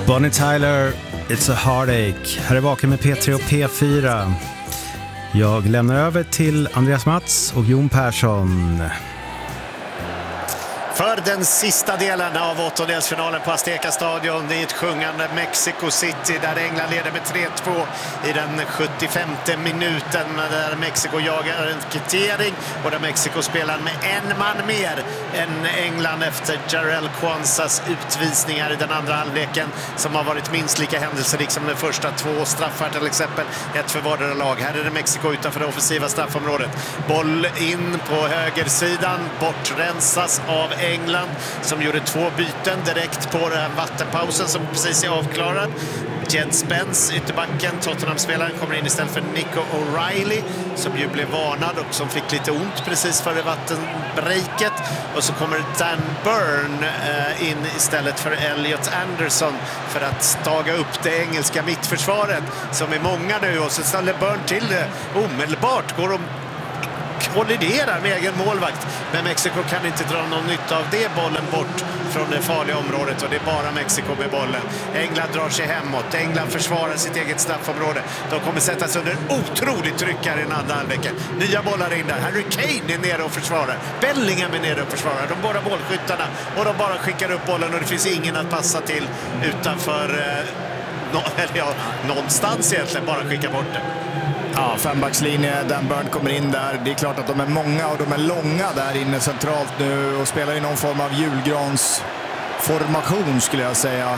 Bonnie Tyler, It's a Heartache. Här är Vaken med P3 och P4. Jag lämnar över till Andreas Mats och Jon Persson. För den sista delen av åttondelsfinalen på Azteca stadion, det är ett sjungande Mexico City där England leder med 3-2 i den 75:e minuten, där Mexiko jagar en kvittering och där Mexiko spelar med en man mer än England efter Jarell Kwanzas utvisningar i den andra halvleken, som har varit minst lika händelserik som de första. 2 straffar till exempel, 1 för vardera lag. Här är det Mexiko utanför det offensiva straffområdet. Boll in på högersidan, bortrensas av England som gjorde 2 byten direkt på den här vattenpausen som precis är avklarad. Jed Spence, ytterbacken, Tottenham-spelaren, kommer in istället för Nico O'Reilly som ju blev varnad och som fick lite ont precis före vattenbreaket. Och så kommer Dan Burn in istället för Elliot Anderson för att staga upp det engelska mittförsvaret som är många nu, och så ställer Burn till det omedelbart. Går de kolliderar med egen målvakt, men Mexiko kan inte dra någon nytta av det. Bollen bort från det farliga området och det är bara Mexiko med bollen. England drar sig hemåt. England försvarar sitt eget straffområde. De kommer sättas under otroligt tryck här i den andra halvleken. Nya bollar in där. Harry Kane är nere och försvarar. Bellingham är nere och försvarar. De båda bollskyttarna, och de bara skickar upp bollen och det finns ingen att passa till utanför någonstans egentligen. Bara skicka bort det. Ja, 5-backslinje, Dan Burn kommer in där. Det är klart att de är många och de är långa där inne centralt nu och spelar i någon form av julgransformation skulle jag säga.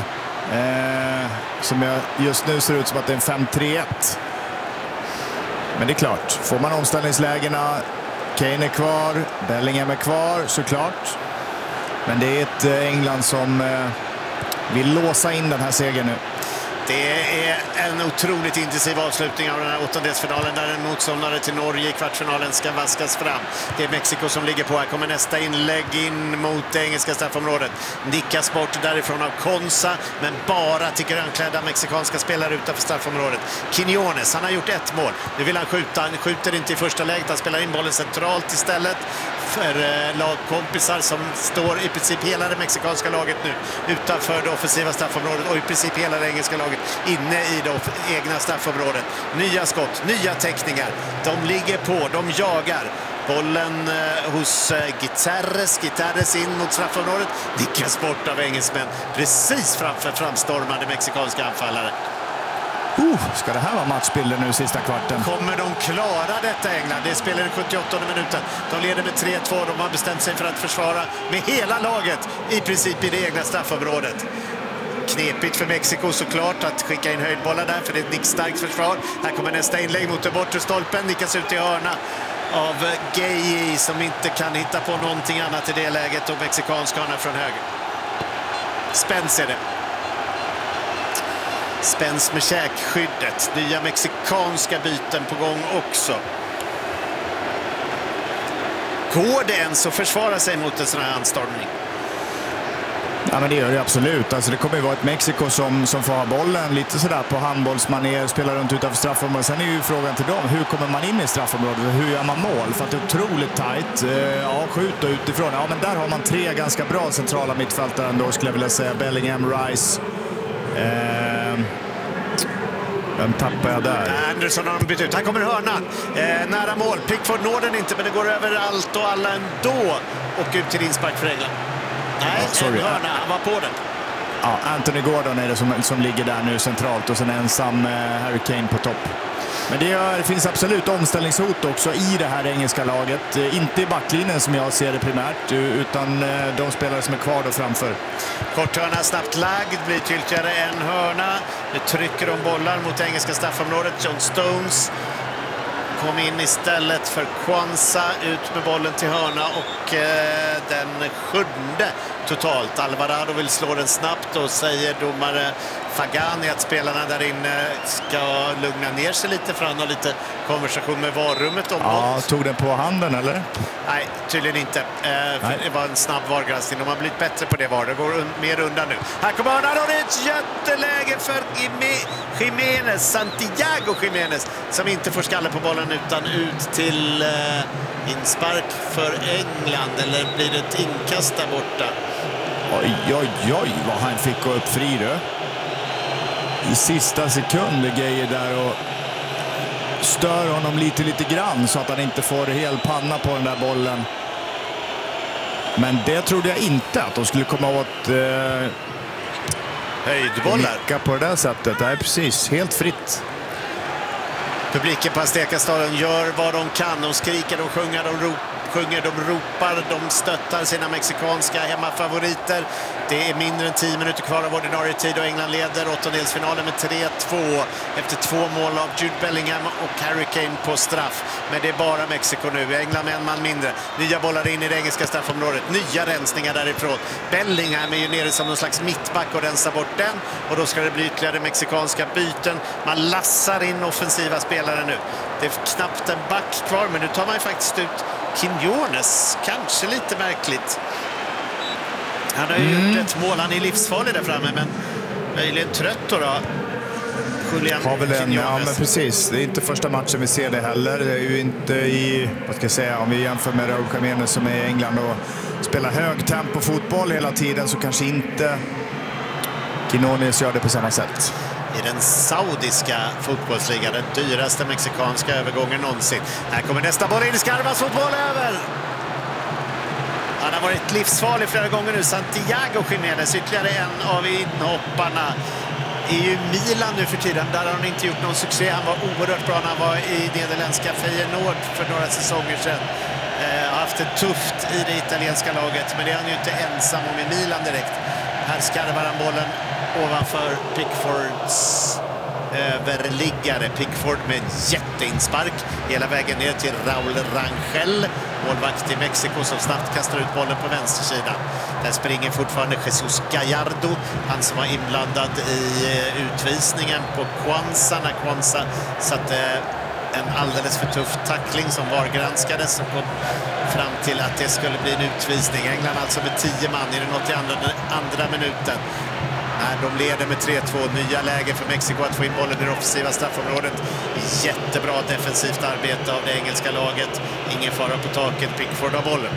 Som just nu ser ut som att det är en 5-3-1. Men det är klart, får man omställningslägena, Kane är kvar, Bellingham är kvar såklart. Men det är ett England som vill låsa in den här segern nu. Det är en otroligt intensiv avslutning av den här åttondelsfinalen där en motståndare till Norge i kvartsfinalen ska vaskas fram. Det är Mexiko som ligger på. Här kommer nästa inlägg in mot det engelska straffområdet. Nickas bort därifrån av Konsa, men bara till grönklädda mexikanska spelare utanför straffområdet. Quiñones, han har gjort 1 mål. Nu vill han skjuta. Han skjuter inte i första läget. Han spelar in bollen centralt istället för lagkompisar som står i princip hela det mexikanska laget nu utanför det offensiva straffområdet och i princip hela det engelska laget inne i det egna straffområdet. Nya skott, nya täckningar. De ligger på, de jagar. Bollen hos Gutierrez in mot straffområdet. Dickas bort av engelsmän precis framför framstormande mexikanska anfallare. Ska det här vara matchbilden nu sista kvarten? Kommer de klara detta England? Det spelar den 78:e minuten. De leder med 3-2. De har bestämt sig för att försvara med hela laget i princip i det egna straffområdet. Knepigt för Mexiko såklart att skicka in höjdbollar där, för det är ett nickstarkt försvar. Här kommer nästa inlägg mot den bortre stolpen. Nickas ut i hörna av Gueye som inte kan hitta på någonting annat i det läget, och mexikansk hörna från höger. Spence är det. Spence med käkskyddet. Nya mexikanska byten på gång också. Går det ens att försvara sig mot en sån här anstormning? Ja, men det gör det absolut. Alltså, det kommer ju vara ett Mexiko som får ha bollen lite sådär på handbollsmanér, spelar runt utanför straffområdet. Sen är ju frågan till dem, hur kommer man in i straffområdet? Hur gör man mål? För att det är otroligt tajt. Skjuta utifrån. Ja, men där har man 3 ganska bra centrala mittfältare ändå, skulle jag vilja säga. Bellingham, Rice. Vem tappar jag där? Anderson har bytt ut. Här kommer hörnan. Nära mål. Pickford når den inte, men det går över allt och alla ändå. Och ut till inspark för England. Nej, en hörna. Han var på den. Ja, Anthony Gordon är det som ligger där nu centralt, och sen ensam Harry Kane på topp. Men det finns absolut omställningshot också i det här engelska laget. Inte i backlinjen som jag ser det primärt, utan de spelare som är kvar då framför. Korthörna snabbt lagd, blir tydligare en hörna. Nu trycker de bollar mot engelska straffområdet. John Stones kom in istället för Kwanza, ut med bollen till hörna, och den 7:e totalt. Alvarado vill slå den snabbt, och säger domare Fagani att spelarna där inne ska lugna ner sig lite, för han har lite konversation med varummet om något. Tog den på handen eller? Nej, tydligen inte. Det var en snabb vargranskning. De har blivit bättre på det var. Det går mer undan nu. Här kommer hörnan, och det är ett jätteläge för Jiménez, Santiago Jiménez, som inte får skalle på bollen utan ut till inspark för England. Eller blir det ett inkast där borta? Oj, vad han fick gå upp fri då. i sista sekund Geijer där och stör honom lite grann så att han inte får hel panna på den där bollen. Men det trodde jag inte, att de skulle komma åt höjdbollar på det där sättet. Det är precis helt fritt. Publiken på Azteca-stadion gör vad de kan. De skriker, de sjunger, de ropar, de stöttar sina mexikanska hemmafavoriter. Det är mindre än 10 minuter kvar av ordinarie tid och England leder åttondelsfinalen med 3-2 efter 2 mål av Jude Bellingham och Harry Kane på straff. Men det är bara Mexiko nu. England med en man mindre. Nya bollar in i det engelska straffområdet. Nya rensningar därifrån. Bellingham är ju nere som någon slags mittback och rensar bort den. Och då ska det bli ytterligare mexikanska byten. Man lassar in offensiva spelare nu. Det är knappt en back kvar, men nu tar man ju faktiskt ut Quiñones. Kanske lite märkligt. Han har ju gjort ett mål. Han är livsfarlig där framme, men möjligen trött då. Julian har väl en, Quiñones. ja, men precis. Det är inte första matchen vi ser det heller. Det är ju inte i, vad ska jag säga, om vi jämför med Raúl Jiménez som är i England och spelar hög tempo fotboll hela tiden, så kanske inte Quiñones gör det på samma sätt. I den saudiska fotbollsligan, den dyraste mexikanska övergången någonsin. Här kommer nästa boll in, Skarvas fotboll över. Han har varit livsfarlig flera gånger nu. Santiago Jiménez, ytterligare en av inhopparna, är ju Milan nu för tiden. Där har han inte gjort någon succé. Han var oerhört bra när han var i nederländska Feyenoord för några säsonger sedan. Har haft det tufft i det italienska laget, men det är han ju inte ensam om i Milan direkt. Här skarvar han bollen ovanför Pickfords överliggare. Pickford med jätteinspark hela vägen ner till Raúl Rangel, målvakt i Mexiko, som snabbt kastar ut bollen på vänstersidan. Där springer fortfarande Jesus Gallardo, han som var inblandad i utvisningen på Kwanza när Kwanza satte en alldeles för tuff tackling som var granskades och kom fram till att det skulle bli en utvisning. England alltså med 10 man i den 82:a minuten. När de leder med 3-2. Nya läge för Mexiko att få in bollen i det offensiva straffområdet. Jättebra defensivt arbete av det engelska laget. Ingen fara på taket. Pickford har bollen.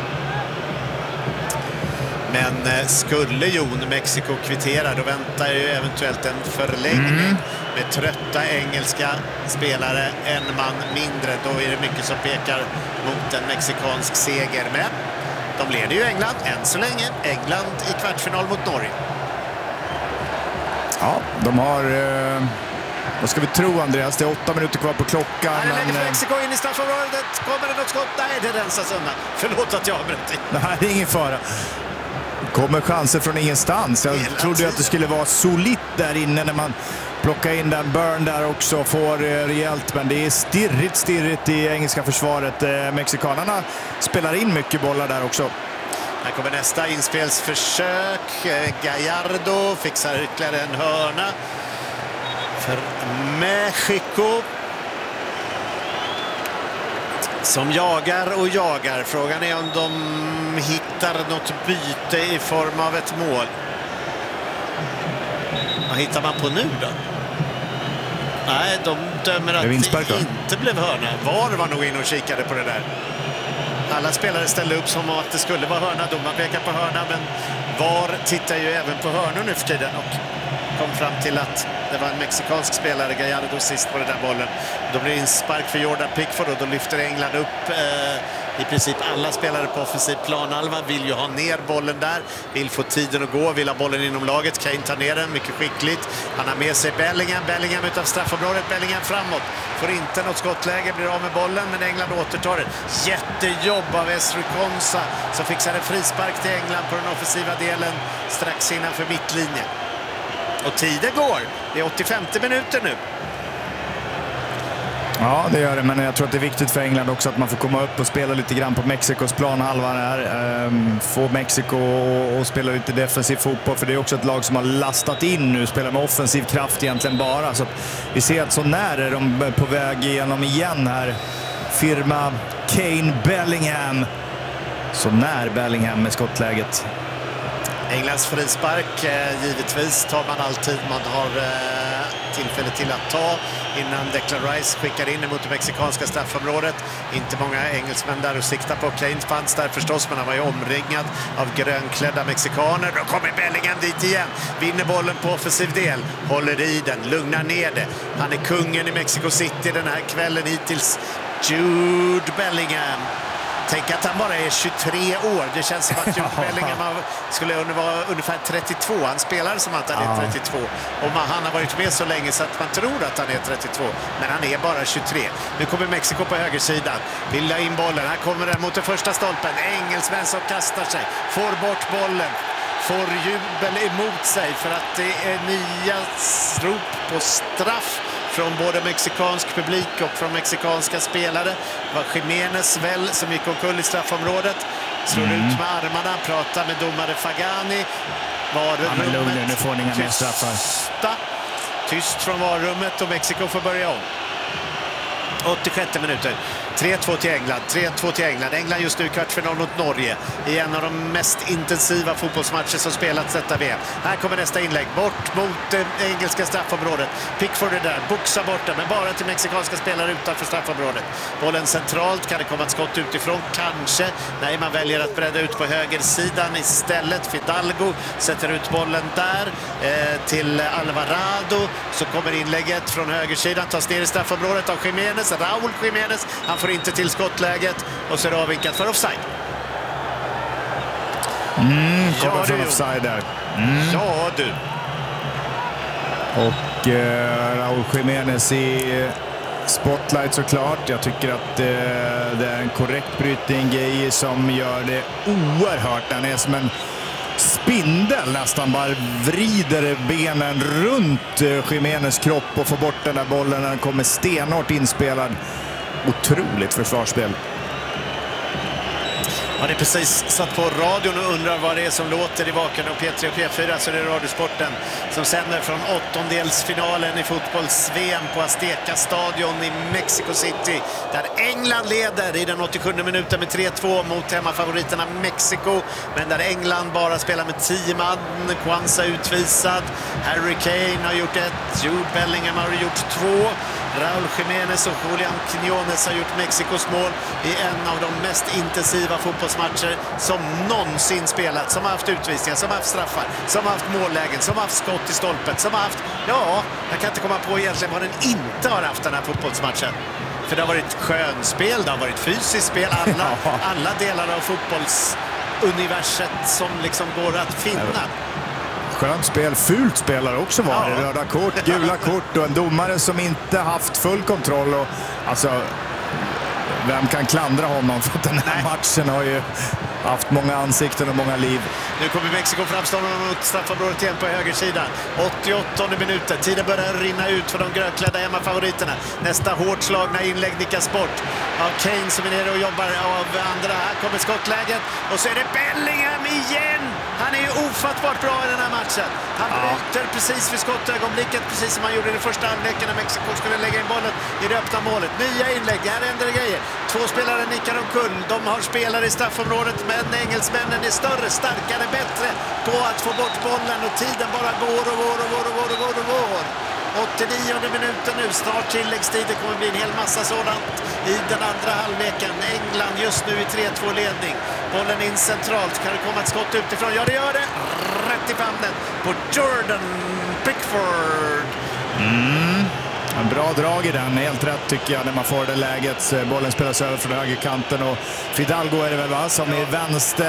Men skulle Mexiko kvittera, då väntar ju eventuellt en förlängning med trötta engelska spelare, en man mindre. Då är det mycket som pekar mot en mexikansk seger. Men de leder ju England än så länge. England i kvartsfinal mot Norge. Ja, de har... vad ska vi tro, Andreas? Det är 8 minuter kvar på klockan. Här lägger Mexiko in i straffområdet. Kommer det något skott? Nej, det rensas undan. Förlåt att jag avbröt dig. Nej, det är ingen fara. Kommer chanser från ingenstans. Jag trodde att det skulle vara solitt där inne när man plockar in den. Burn där också får rejält, men det är stirrigt i engelska försvaret. Mexikanerna spelar in mycket bollar där också. Här kommer nästa inspelsförsök. Gallardo fixar ytterligare en hörna för Mexiko, som jagar och jagar. Frågan är om de hittar något byte i form av ett mål. Vad hittar man på nu då? Nej, de dömer att det inte blev hörna. VAR var nog in och kikade på det där. Alla spelare ställde upp som att det skulle vara hörna. Domaren pekar på hörna, men VAR tittar ju även på hörnor nu för tiden och kom fram till att det var en mexikansk spelare, Gallardo, sist på den där bollen. Då blir det en spark för Jordan Pickford och då lyfter England upp i princip alla spelare på offensiv planhalva. Vill ju ha ner bollen där, vill få tiden att gå, vill ha bollen inom laget. Kane tar ner den, mycket skickligt. Han har med sig Bellingham utav straffområdet, Bellingham framåt. Får inte något skottläge, blir av med bollen, men England återtar det. Jättejobb av Ezri Konsa som fixar en frispark till England på den offensiva delen strax innanför mittlinjen. Och tiden går. Det är 85:e minuten nu. Ja, det gör det, men jag tror att det är viktigt för England också att man får komma upp och spela lite grann på Mexikos planhalva här. Få Mexiko och spela lite defensiv fotboll, för det är också ett lag som har lastat in nu, spelar med offensiv kraft egentligen bara. Så att vi ser att så när är de på väg igenom igen här. Firma Kane Bellingham. Så när Bellingham med skottläget. Englands frispark, givetvis tar man alltid. Man har tillfälle till att ta innan Declan Rice skickar in mot det mexikanska straffområdet. Inte många engelsmän där och sikta på. Kane fanns där förstås, men han var ju omringad av grönklädda mexikaner. Då kommer Bellingham dit igen. Vinner bollen på offensiv del. Håller i den, lugnar ner det. Han är kungen i Mexico City den här kvällen hittills. Jude Bellingham. Tänk att han bara är 23 år. Det känns som att Jude Bellingham skulle vara ungefär 32. Han spelar som att han är 32. Och han har varit med så länge så att man tror att han är 32. Men han är bara 23. Nu kommer Mexiko på högersidan. Vill ha in bollen. Här kommer den mot den första stolpen. Engelsmän som kastar sig. Får bort bollen. Får jubel emot sig för att det är nya rop på straff från både mexikansk publik och från mexikanska spelare. Det var Jiménez väl som gick omkull i straffområdet. Slår ut med armarna, pratar med domare Fagani. Varummet. Nu får ni inga mer straffar. Tyst från varummet och Mexiko får börja om. 86 minuter. 3-2 till England. 3-2 till England. England just nu i kvartsfinal mot Norge i en av de mest intensiva fotbollsmatcher som spelats detta VM. Här kommer nästa inlägg. Bort mot det engelska straffområdet. Pickford är där. Boxar bort den, men bara till mexikanska spelare utanför straffområdet. Bollen centralt. Kan det komma ett skott utifrån? Kanske. Nej, man väljer att bredda ut på högersidan istället. Fidalgo sätter ut bollen där till Alvarado. Så kommer inlägget från högersidan. Tas ner i straffområdet av Jiménez. Raúl Jiménez. Han får inte till skottläget och så är det avvinkat för offside. Kommer från offside där. Ja, du. Och Raúl Jiménez i spotlight såklart. Jag tycker att det är en korrekt brytning. Gay som gör det oerhört. Den är som en spindel nästan, bara vrider benen runt Jiménez kropp och får bort den där bollen när den kommer stenhårt inspelad. Otroligt försvarsspel. Han är precis satt på radion och undrar vad det är som låter i vaken och P3 och P4, så det är Radiosporten som sänder från åttondelsfinalen i fotbolls-VM på Azteca stadion i Mexico City, där England leder i den 87 minuten med 3-2 mot hemmafavoriterna Mexiko, men där England bara spelar med 10 man. Kwanza utvisad, Harry Kane har gjort 1, Jude Bellingham har gjort 2, Raúl Jiménez och Julián Quiñones har gjort Mexikos mål i en av de mest intensiva fotbollsmatcher som någonsin spelat, som har haft utvisningar, som har haft straffar, som har haft mållägen, som har haft skott i stolpen, som har haft, ja, jag kan inte komma på egentligen vad den inte har haft, den här fotbollsmatchen. För det har varit skönspel, det har varit fysiskt spel, alla delar av fotbollsuniverset som liksom går att finna. Skönt spel, fult spelare också var det. Röda kort, gula kort och en domare som inte haft full kontroll. Och, alltså, vem kan klandra honom? För den här matchen har ju haft många ansikten och många liv. Nu kommer Mexiko framstående mot straffområdet igen på högersidan. 88 minuter. Tiden börjar rinna ut för de grönklädda hemmafavoriterna. Nästa hårt slagna inlägg nickas bort av Kane som är nere och jobbar av andra. Här kommer skottläget och så är det Bellingham igen. Han är ju ofattbart bra i den här matchen. Han bryter precis vid skottögonblicket, precis som han gjorde i den första halvleken när Mexiko skulle lägga in bollen i det öppna målet. Nya inlägg, här händer det grejer. 2 spelare nickar omkull. De har spelare i straffområdet, men engelsmännen är större, starkare, bättre på att få bort bollen och tiden bara går och går. 89 minuten nu, snart tilläggstid. Det kommer bli en hel massa sådant i den andra halvleken. England just nu i 3-2 ledning. Bollen in centralt. Kan det komma ett skott utifrån? Ja, det gör det. Rätt i famnen på Jordan Pickford. En bra drag i den, helt rätt tycker jag när man får det läget. Bollen spelas över från högerkanten och Fidalgo är det väl, va? Som är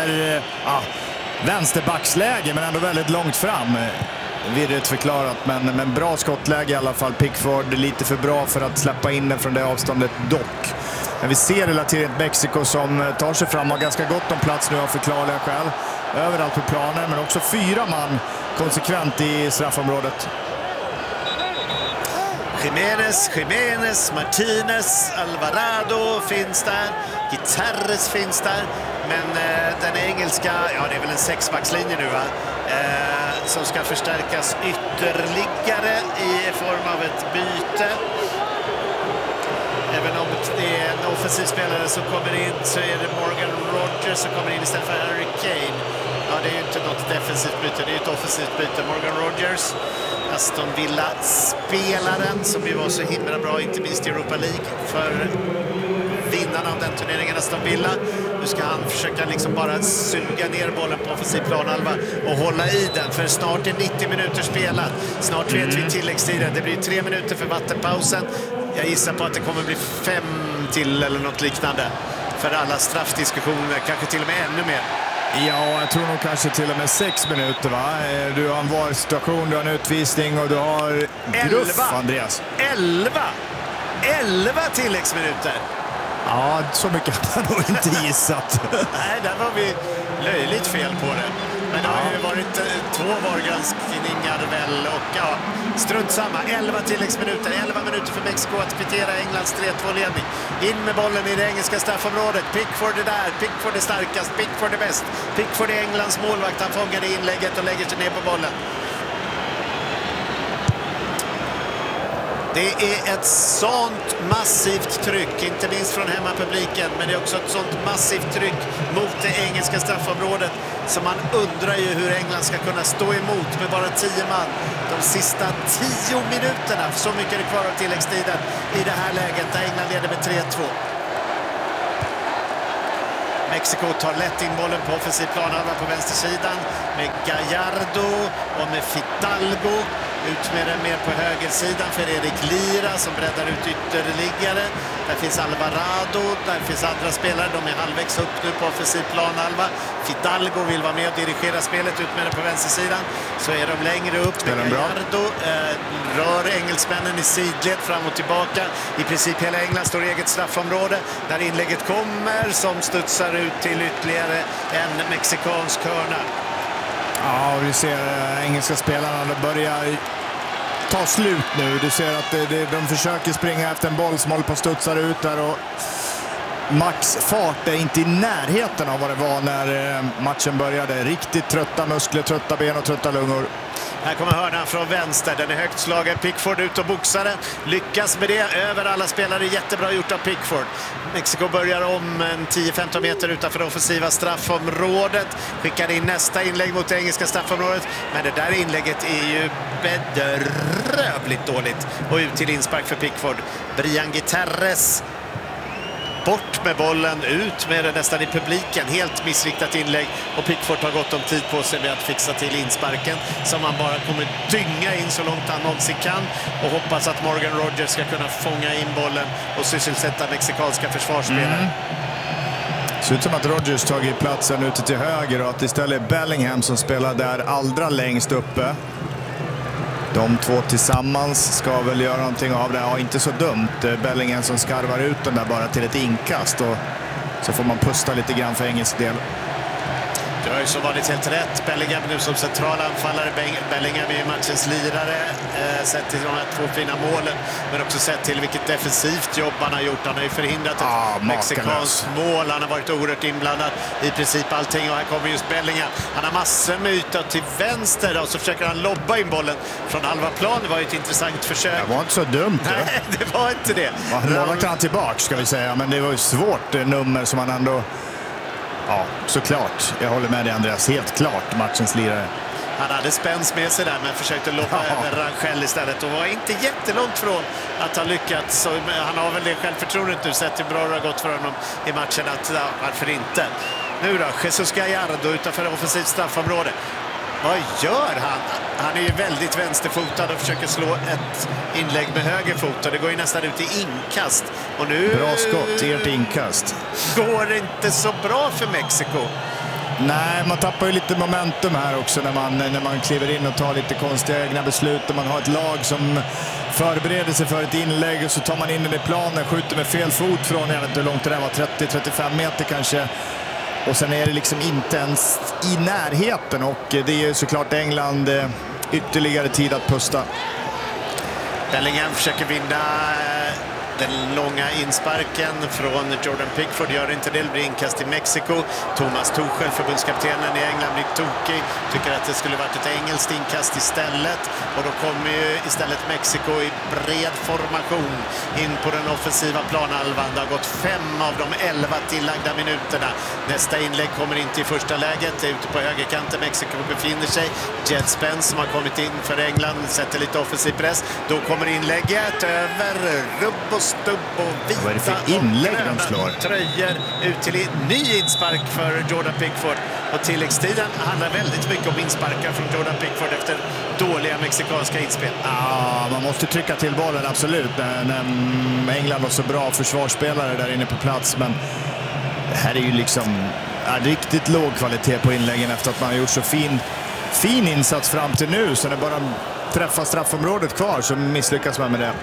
vänsterbacksläge, men ändå väldigt långt fram. Virrigt förklarat, men bra skottläge i alla fall. Pickford lite för bra för att släppa in den från det avståndet dock. Men vi ser relativt Mexiko som tar sig fram, har ganska gott om plats nu av förklarliga skäl. Överallt på planen, men också 4 man konsekvent i straffområdet. Jiménez, Martinez, Alvarado finns där, Guiterres finns där, men den engelska, ja det är väl en 6-backslinje nu, va? Som ska förstärkas ytterligare i form av ett byte. Även om det är en offensiv spelare som kommer in, så är det Morgan Rogers som kommer in istället för Harry Kane. Ja, det är ju inte något defensivt byte, det är ett offensivt byte. Morgan Rogers, Aston Villa-spelaren som ju var så himla bra, inte minst i Europa League, för vinnarna av den turneringen, Aston Villa. Nu ska han försöka liksom bara suga ner bollen på offensiv planhalva och hålla i den, för snart är 90 minuter spelat. Snart vet vi tilläggstiden. Det blir 3 minuter för vattenpausen. Jag gissar på att det kommer bli 5 till eller något liknande för alla straffdiskussioner, kanske till och med ännu mer. Ja, jag tror nog kanske till och med 6 minuter, va? Du har en VAR-situation, du har en utvisning och du har gruff, Andreas. 11 tilläggsminuter. Ja, så mycket har jag nog inte gissat. Nej, där var vi löjligt fel på det. Men det har ju varit 2 VAR-granskningar väl, och ja, strunt samma. 11 tilläggsminuter, 11 minuter för Mexiko att kvittera Englands 3-2-ledning. In med bollen i det engelska straffområdet. Pickford är där, Pickford är starkast, Pickford är bäst. Pickford är Englands målvakt, han fångar det inlägget och lägger sig ner på bollen. Det är ett sånt massivt tryck, inte minst från hemmapubliken, men det är också ett sånt massivt tryck mot det engelska straffområdet, så man undrar ju hur England ska kunna stå emot med bara 10 man de sista 10 minuterna. Så mycket är det kvar av tilläggstiden i det här läget där England leder med 3-2. Mexiko tar lätt in bollen på offensiv planhalva på vänstersidan med Gallardo och med Fidalgo. Ut med den mer på högersidan för Erik Lira som breddar ut ytterligare. Där finns Alvarado, där finns andra spelare. De är halvvägs upp nu på offensiv planhalva. Fidalgo vill vara med och dirigera spelet ut med den på vänstersidan. Så är de längre upp med Gallardo. Rör engelsmännen i sidled fram och tillbaka. I princip hela England står i eget straffområde. Där inlägget kommer som studsar ut till ytterligare en mexikansk hörna. Ja, och vi ser engelska spelarna, det börjar ta slut nu. Du ser att de försöker springa efter en boll som håller på att studsa ut där, och Max fart är inte i närheten av vad det var när matchen började. Riktigt trötta muskler, trötta ben och trötta lungor. Här kommer hörnan från vänster. Den är högt slagen. Pickford ut och boxare. Lyckas med det över alla spelare. Jättebra gjort av Pickford. Mexiko börjar om en 10-15 meter utanför det offensiva straffområdet. Skickar in nästa inlägg mot det engelska straffområdet. Men det där inlägget är ju bedrövligt dåligt. Och ut till inspark för Pickford. Brian Guterres. Bort med bollen, ut med den nästan i publiken. Helt missriktat inlägg, och Pickford har gått om tid på sig med att fixa till insparken som han bara kommer dynga in så långt han någonsin kan, och hoppas att Morgan Rogers ska kunna fånga in bollen och sysselsätta mexikanska försvarsspelare. Det ser ut som att Rogers tagit platsen ute till höger och att istället är Bellingham som spelar där allra längst uppe. De två tillsammans ska väl göra någonting av det. Ja, inte så dumt. Bellingham som skarvar ut den där bara till ett inkast, och så får man pusta lite grann för engelsk del. Det har ju så vanligt helt rätt. Bellingham nu som central anfallare. Bellingham är matchens lirare. Sett till de här 2 fina målen, men också sett till vilket defensivt jobb han har gjort. Han har ju förhindrat ett mexikanskt mål. Han har varit oerhört inblandad i princip allting, och här kommer just Bellingham. Han har massor med yta till vänster, och så försöker han lobba in bollen från halva plan. Det var ju ett intressant försök. Det var inte så dumt. Nej, det var inte det. Målet kan han tillbaka, ska vi säga, men det var ju svårt nummer som han ändå... Ja, såklart. Jag håller med dig, Andreas. Helt klart matchens lirare. Han hade spänst med sig där, men försökte loppa över Rangel istället, och var inte jättelångt från att ha lyckats. Så han har väl det självförtroendet nu, sett hur bra det har gått för honom i matchen, att varför inte. Nu då, Jesus Gallardo utanför offensivt straffområde. Vad gör han? Han är ju väldigt vänsterfotad och försöker slå ett inlägg med höger fot, och det går ju nästan ut i inkast. Och nu bra skott, ert inkast. Går det inte så bra för Mexiko? Nej, man tappar ju lite momentum här också när man kliver in och tar lite konstiga egna beslut. Och man har ett lag som förbereder sig för ett inlägg, och så tar man in den i planen, skjuter med fel fot från, jag vet inte hur långt det där var, 30-35 meter kanske. Och sen är det liksom inte ens i närheten, och det är ju såklart England ytterligare tid att pusta. Bellingham försöker vinna Den långa insparken från Jordan Pickford gör inte det. Det blir inkast i Mexiko. Thomas Tuchel, förbundskaptenen i England, blir tokig. Tycker att det skulle varit ett engelskt inkast istället. Och då kommer ju istället Mexiko i bred formation in på den offensiva planhalvan. Det har gått 5 av de 11 tillagda minuterna. Nästa inlägg kommer inte i första läget. Ute på högerkanten Mexiko befinner sig. Jed Spence som har kommit in för England sätter lite offensiv press. Då kommer inlägget över rubb och stubb och vita. Vad är det för inlägg de slår? Tröjor ut till en ny inspark för Jordan Pickford. Och tilläggstiden handlar väldigt mycket om insparkar från Jordan Pickford efter dåliga mexikanska inspel. Ja, man måste trycka till bollen, absolut. När England har så bra försvarsspelare där inne på plats. Men det här är ju liksom riktigt låg kvalitet på inläggen efter att man har gjort så fin insats fram till nu. Så när bara träffar straffområdet kvar så misslyckas man med det.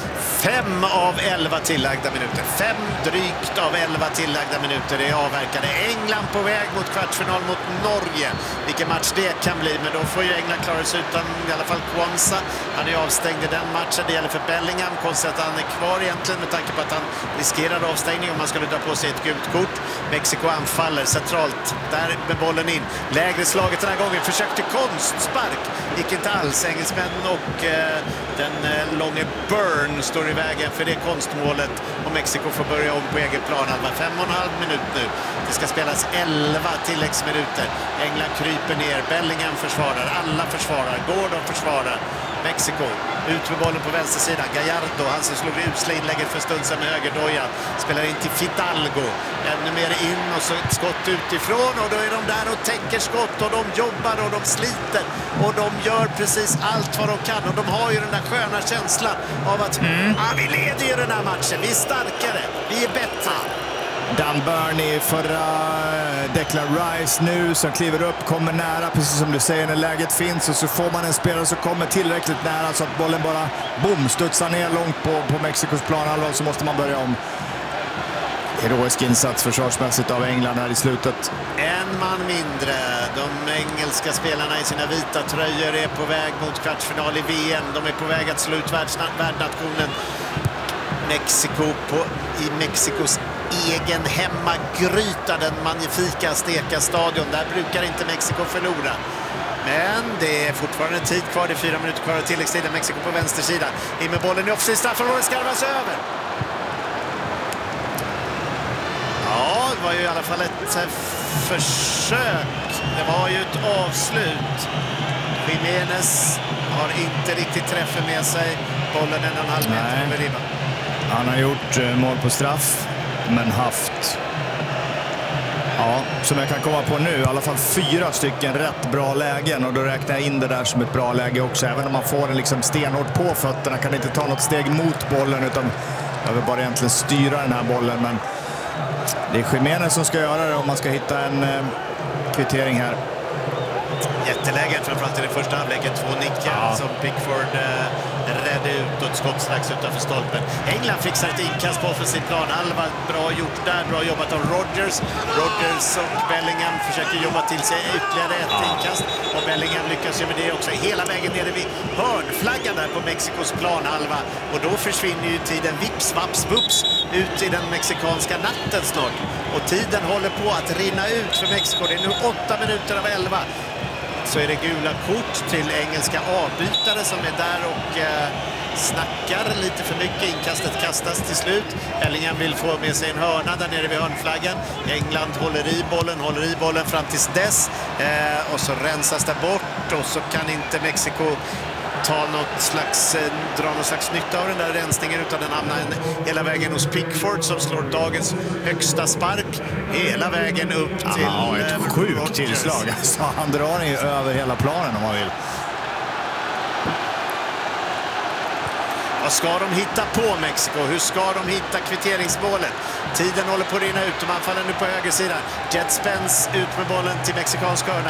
5 av 11 tillagda minuter. 5 drygt av 11 tillagda minuter är avverkade. England på väg mot kvartsfinal mot Norge. Vilken match det kan bli, men då får ju England klara sig utan i alla fall Kwanza. Han är avstängd i den matchen. Det gäller för Bellingham. Konstigt att han är kvar egentligen med tanke på att han riskerar avstängning om man skulle dra på sig ett gult kort. Mexiko anfaller centralt. Där med bollen in. Lägre slaget den här gången. Försökte konstspark. Gick inte alls. Engelsmän och den långe Burn står i vägen för det konstmålet och Mexiko får börja om på egen plan. 5,5 minut nu. Det ska spelas 11 tilläggsminuter. England kryper ner. Bellingham försvarar. Alla försvarar. Gordon försvarar. Mexiko ut med bollen på vänstersidan. Gallardo, han som slog usla inlägget för stund sedan med högerdoja. Spelar in till Fidalgo. Ännu mer in och så ett skott utifrån och då är de där och täcker skott och de jobbar och de sliter och de gör precis allt vad de kan och de har ju den där sköna känslan av att vi leder ju den här matchen, vi är starkare, vi är bättre. Dan Burney förra, Declan Rice nu som kliver upp, kommer nära precis som du säger när läget finns och så får man en spelare som kommer tillräckligt nära så att bollen bara studsar ner långt på Mexikos planhalva och så måste man börja om. Heroisk insats försvarsmässigt av England här i slutet. En man mindre. De engelska spelarna i sina vita tröjor är på väg mot kvartsfinal i VM. De är på väg att slå ut värdnationen Mexiko i Mexikos egen hemmagryta, den magnifika Azteca-stadion. Där brukar inte Mexiko förlora. Men det är fortfarande tid kvar. Det är 4 minuter kvar av tilläggstiden. Mexiko på vänstersidan. In med bollen i offensiv straffområdet, skarvas över. Ja, det var ju i alla fall ett försök. Det var ju ett avslut. Jiménez har inte riktigt träffen med sig. Bollen 1,5 meter över ribban. Han har gjort mål på straff, men haft, som jag kan komma på nu, i alla fall 4 stycken rätt bra lägen. Och då räknar jag in det där som ett bra läge också. Även om man får den liksom stenhårt på fötterna, kan inte ta något steg mot bollen utan jag vill bara egentligen styra den här bollen. Men det är Jiménez som ska göra det om man ska hitta en kvittering här. Jätteläge, framförallt i det första halvleken. 2 nickar som Pickford räddade ut och ett skott strax utanför stolpen. England fixar ett inkast på offensiv plan. Alva, bra gjort där, bra jobbat av Rodgers. Rodgers och Bellingham försöker jobba till sig ytterligare ett inkast. Och Bellingham lyckas ju med det också. Hela vägen nere vid hörnflaggan där på Mexikos planhalva. Och då försvinner ju tiden vips, vaps, vups ut i den mexikanska natten snart. Och tiden håller på att rinna ut för Mexiko. Det är nu 8 minuter av 11. Så är det gula kort till engelska avbytare som är där och snackar lite för mycket. Inkastet kastas till slut. Bellingham vill få med sig en hörna där nere vid hörnflaggan. England håller i bollen fram tills dess. Och så rensas det bort och så kan inte Mexiko dra någon slags nytta av den där rensningen utan den hamnar hela vägen hos Pickford som slår dagens högsta spark hela vägen upp till ett sjukt tillslag. Alltså, han drar den ju över hela planen om man vill. Vad ska de hitta på Mexiko? Hur ska de hitta kvitteringsmålet? Tiden håller på att rinna ut och man faller nu på högersidan. Jed Spence ut med bollen till mexikansk hörna.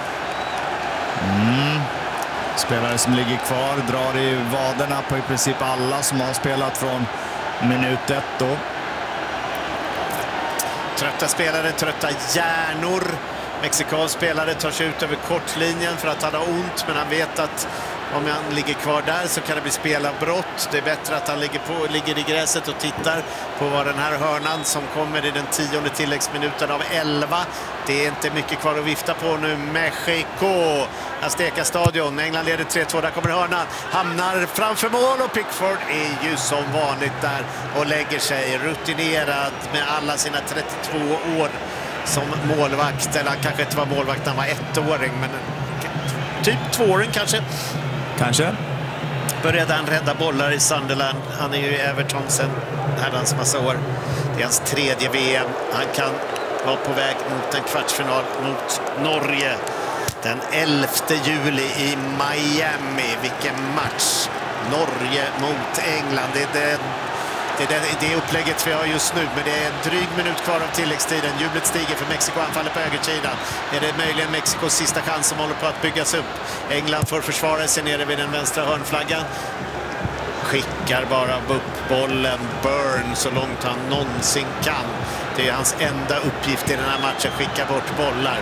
Spelare som ligger kvar drar i vaderna på i princip alla som har spelat från minut 1 då. Trötta spelare, trötta hjärnor Mexikansk spelare tar sig ut över kortlinjen för att han har ont, men han vet att om han ligger kvar där så kan det bli spelavbrott. Det är bättre att han ligger i gräset och tittar på vad den här hörnan som kommer i den 10:e tilläggsminuten av 11. Det är inte mycket kvar att vifta på nu. Mexico, Azteca Stadion. England leder 3-2. Där kommer hörnan. Hamnar framför mål och Pickford är ju som vanligt där och lägger sig rutinerad med alla sina 32 år som målvakt. Eller han kanske inte var målvakt när han var 1-åring, men typ 2-åring kanske. Kanske. Började han rädda bollar i Sunderland. Han är ju i Everton sen herrans massa år. Det är hans 3:e VM. Han kan vara på väg mot en kvartsfinal mot Norge den 11 juli i Miami. Vilken match! Norge mot England. Det är upplägget vi har just nu, men det är en dryg minut kvar av tilläggstiden. Jublet stiger för Mexiko, anfaller på högersidan. Är det möjligen Mexikos sista chans som håller på att byggas upp? England får försvara sig nere vid den vänstra hörnflaggan. Skickar bara upp bollen, Burn, så långt han någonsin kan. Det är hans enda uppgift i den här matchen, skicka bort bollar.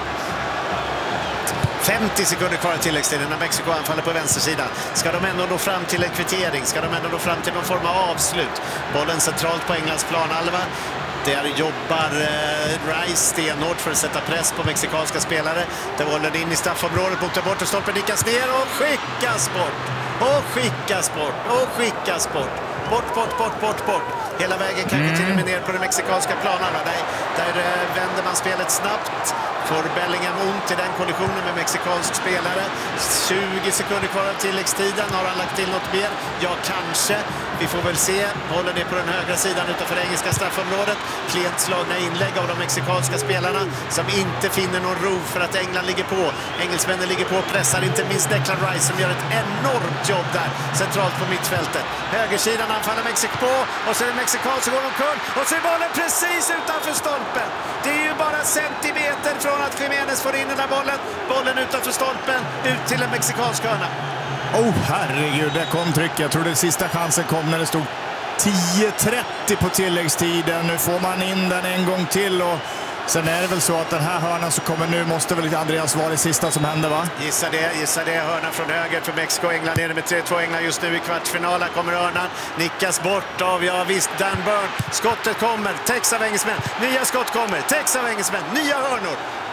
50 sekunder kvar i tilläggstiden när Mexiko anfaller på vänstersidan. Ska de ändå nå fram till en kvittering? Ska de ändå nå fram till någon form av avslut? Bollen centralt på Englands planhalva. Där jobbar Rice stenhårt för att sätta press på mexikanska spelare. Där bollen in i straffområdet, botar bort och stolpen nickas ner och skickas bort. Och skickas bort. Och skickas bort. Bort. Hela vägen kanske till och med ner på den mexikanska planen. Där vänder man spelet snabbt. Får Bellingham ont i den kollisionen med mexikansk spelare. 20 sekunder kvar av tilläggstiden. Har han lagt till något mer? Ja, kanske. Vi får väl se. Bollen är på den högra sidan utanför engelska straffområdet. Klent slagna inlägg av de mexikanska spelarna som inte finner någon ro för att England ligger på. Engelsmännen ligger på och pressar, inte minst Declan Rice som gör ett enormt jobb där centralt på mittfältet. Högersidan anfaller Mexiko på och så är det mexikan som går omkull och så är bollen precis utanför stolpen. Det är ju bara centimeter från att Jiménez får in den där bollen. Bollen utanför stolpen, ut till en mexikansk hörna. Herregud, det kom tryck. Jag trodde sista chansen kom när det stod 10:30 på tilläggstiden. Nu får man in den en gång till och sen är det väl så att den här hörnan som kommer nu måste väl Andreas vara det sista som händer, va? Gissa det. Hörnan från höger för Mexiko. England nere med 3-2. England just nu i kvartsfinal. Här kommer hörnan. Nickas bort av, ja visst, Dan Burn. Skottet kommer. Täcks av engelsmän. Nya skott kommer. Täcks av engelsmän. Nya hörnor.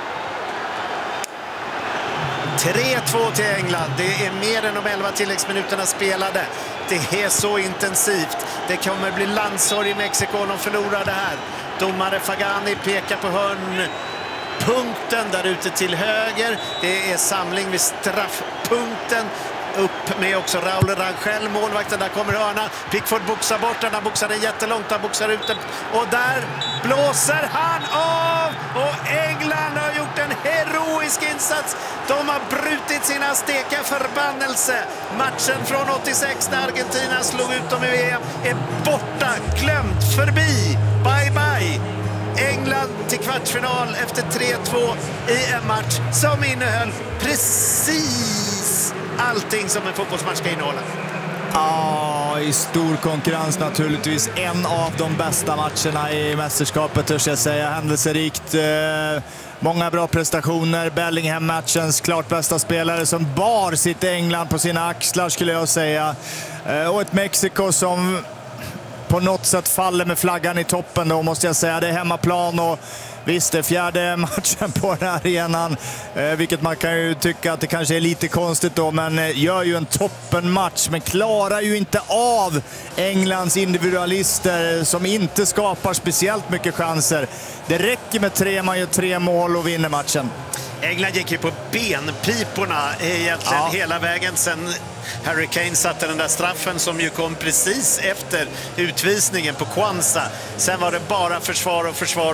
3-2 till England. Det är mer än de 11 tilläggsminuterna spelade. Det är så intensivt. Det kommer bli landssorg i Mexiko om de förlorar det här. Domare Fagani pekar på hörnpunkten där ute till höger. Det är samling vid straffpunkten. Upp med också Raúl Rangel, målvakten. Där kommer hörna. Pickford boxar bort den. Han boxar den jättelångt. Han boxar ut den. Och där blåser han av. Och England har gjort en heroisk insats. De har brutit sin Azteca förbannelse. Matchen från 86 när Argentina slog ut dem i VM är borta. Glömt. Förbi. Bye bye. England till kvartsfinal efter 3-2 i en match som innehöll precis allting som en fotbollsmatch ska innehålla. Ja, i stor konkurrens naturligtvis. En av de bästa matcherna i mästerskapet, törs jag säga. Händelserikt. Många bra prestationer. Bellingham, matchens klart bästa spelare som bar sitt England på sina axlar, skulle jag säga. Och ett Mexiko som på något sätt faller med flaggan i toppen då, måste jag säga. Det är hemmaplan och visst, det är fjärde matchen på den här arenan, vilket man kan ju tycka att det kanske är lite konstigt då, men gör ju en toppenmatch, men klarar ju inte av Englands individualister som inte skapar speciellt mycket chanser. Det räcker med 3, man gör 3 mål och vinner matchen. England gick ju på benpiporna egentligen hela vägen sen Harry Kane satte den där straffen som ju kom precis efter utvisningen på Kwanza. Sen var det bara försvar.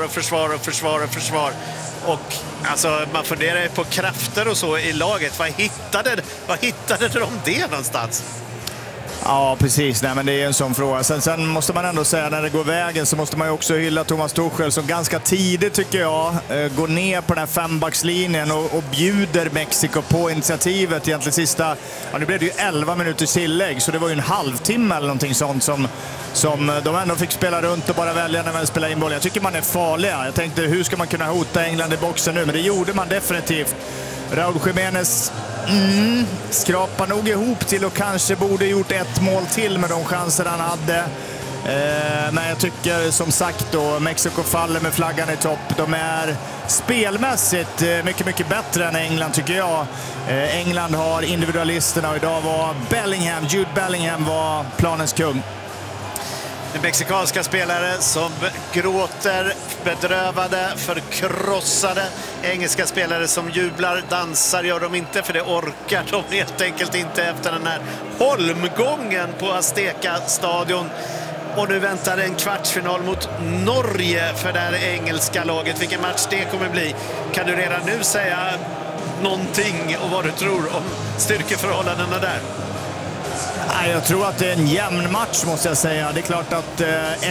Och alltså, man funderar på krafter och så i laget. Vad hittade de det någonstans? Ja, precis. Nej, men det är en sån fråga. Sen måste man ändå säga, när det går vägen så måste man ju också hylla Thomas Tuchel som ganska tidigt, tycker jag, går ner på den här 5-backslinjen och bjuder Mexiko på initiativet. Egentligen sista, nu blev det ju 11 minuters tillägg, så det var ju en halvtimme eller någonting sånt som de ändå fick spela runt och bara välja när man spelar in boll. Jag tycker man är farliga. Jag tänkte, hur ska man kunna hota England i boxen nu? Men det gjorde man definitivt. Raúl Jiménez skrapar nog ihop till och kanske borde gjort ett mål till med de chanser han hade. Men jag tycker som sagt då, Mexiko faller med flaggan i topp. De är spelmässigt mycket, mycket bättre än England, tycker jag. England har individualisterna och idag var Jude Bellingham var planens kung. Mexikanska spelare som gråter, bedrövade, förkrossade. Engelska spelare som jublar, dansar gör de inte, för det orkar de helt enkelt inte efter den här holmgången på Azteca-stadion. Och nu väntar en kvartsfinal mot Norge för det här engelska laget. Vilken match det kommer bli. Kan du redan nu säga någonting och vad du tror om styrkeförhållandena där? Jag tror att det är en jämn match, måste jag säga. Det är klart att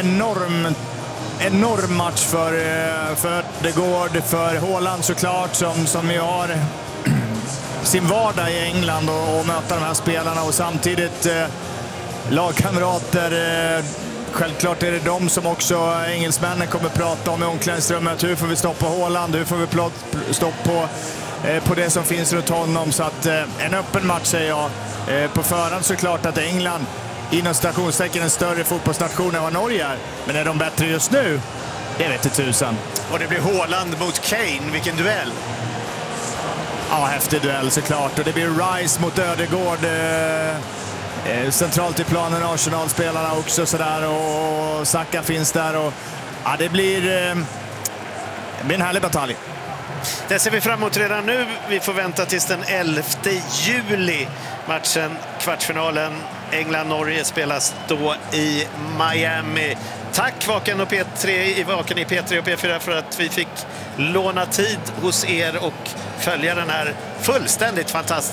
enorm match för Ødegaard, för Haaland såklart, som ju har sin vardag i England och möta de här spelarna, och samtidigt lagkamrater. Självklart är det de som också engelsmännen kommer prata om i omklädningsrummet. Hur får vi stopp på Haaland? Hur får vi stopp på det som finns runt honom? Så att en öppen match, säger jag. På förhand så klart att England inom stationstecken en större fotbollsnation än vad Norge är. Men är de bättre just nu? Det vet inte tusan. Och det blir Haaland mot Kane. Vilken duell! Ja, häftig duell såklart. Och det blir Rice mot Ødegaard. Centralt i planen, Arsenal-spelarna också sådär. Och Saka finns där. Och, ja, det blir en härlig batalj. Det ser vi fram emot redan nu. Vi får vänta tills den 11 juli. Matchen, kvartsfinalen, England-Norge spelas då i Miami. Tack Vaken i P3 och P4 för att vi fick låna tid hos er och följa den här fullständigt fantastiska